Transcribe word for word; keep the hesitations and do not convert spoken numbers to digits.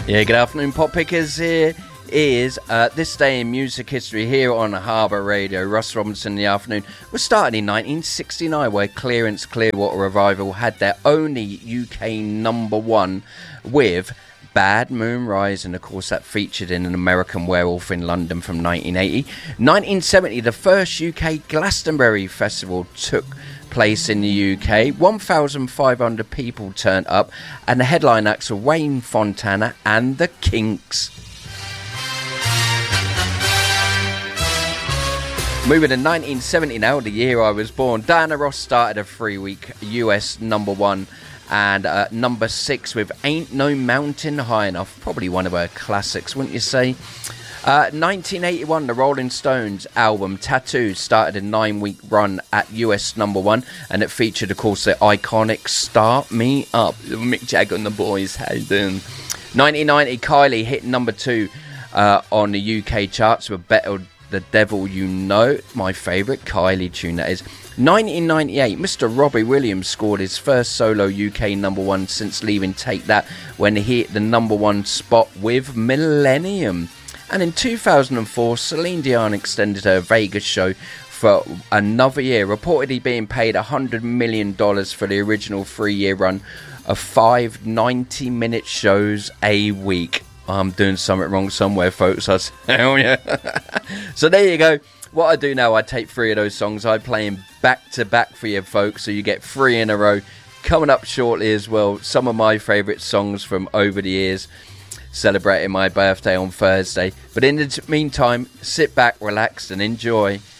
Yeah, good afternoon, Pop Pickers. Here is uh, This Day in Music History here on Harbour Radio. Russ Robinson in the afternoon. We're starting in nineteen sixty-nine, where Clearance Clearwater Revival had their only U K number one with Bad Moon Rise, and of course that featured in An American Werewolf in London from nineteen eighty. nineteen seventy, the first U K Glastonbury Festival took place in the U K. one thousand five hundred people turned up, and the headline acts were Wayne Fontana and the Kinks. Moving to nineteen seventy now, the year I was born, Diana Ross started a three-week U S number one and uh, number six with Ain't No Mountain High Enough. Probably one of her classics, wouldn't you say? Uh, nineteen eighty-one, the Rolling Stones album Tattoo started a nine-week run at U S number one, and it featured, of course, the iconic Start Me Up. Mick Jagger and the Boys, how you doing? nineteen ninety, Kylie hit number two uh, on the U K charts with Better the Devil You Know, my favourite Kylie tune, that is. nineteen ninety-eight, Mister Robbie Williams scored his first solo U K number one since leaving Take That, when he hit the number one spot with Millennium. And in two thousand four, Celine Dion extended her Vegas show for another year, reportedly being paid one hundred million dollars for the original three-year run of five ninety-minute shows a week. I'm doing something wrong somewhere, folks. I say, hell yeah. So there you go. What I do now, I take three of those songs, I play them back-to-back for you, folks, so you get three in a row. Coming up shortly as well, some of my favourite songs from over the years, celebrating my birthday on Thursday. But in the meantime, sit back, relax and enjoy.